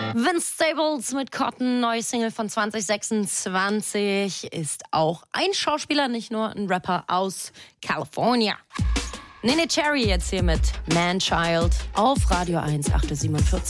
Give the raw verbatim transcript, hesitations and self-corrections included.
Vince Staples mit Cotton, neue Single von zwanzig sechsundzwanzig, ist auch ein Schauspieler, nicht nur ein Rapper aus California. Nene Cherry jetzt hier mit Man Child auf Radio eins, acht Uhr siebenundvierzig.